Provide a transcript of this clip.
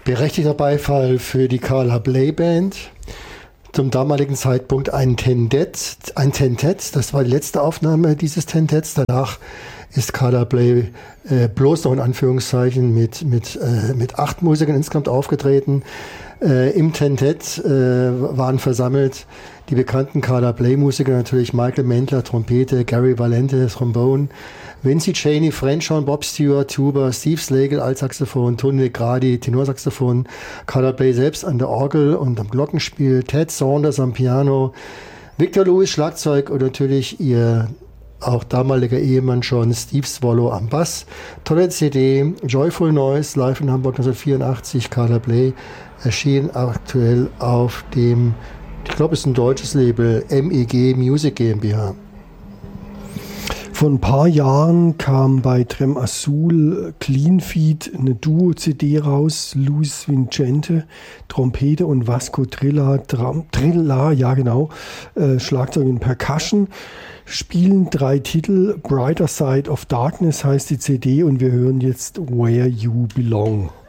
Berechtigter Beifall für die Carla Bley Band. Zum damaligen Zeitpunkt ein Tentett. Das war die letzte Aufnahme dieses Tentetts. Danach ist Carla Bley bloß noch in Anführungszeichen mit 8 Musikern insgesamt aufgetreten. Im Tentett waren versammelt die bekannten Carla Bley-Musiker, natürlich Michael Mendler, Trompete, Gary Valente, Trombone, Vincy Cheney, French Horn, Bob Stewart, Tuba, Steve Slagle, Altsaxophon, Tony Gradi, Tenorsaxophon, Carla Bley selbst an der Orgel und am Glockenspiel, Ted Saunders am Piano, Victor Lewis Schlagzeug und natürlich ihr auch damaliger Ehemann John Steve Swallow am Bass. Tolle CD, Joyful Noise, live in Hamburg 1984, Carla Bley, erschien aktuell auf dem, ich glaube, es ist ein deutsches Label, MEG Music GmbH. Vor ein paar Jahren kam bei Trem Azul Clean Feed eine Duo-CD raus. Luis Vincente, Trompete und Vasco Trilla, ja genau, Schlagzeug und Percussion. Spielen 3 Titel. Brighter Side of Darkness heißt die CD und wir hören jetzt Where You Belong.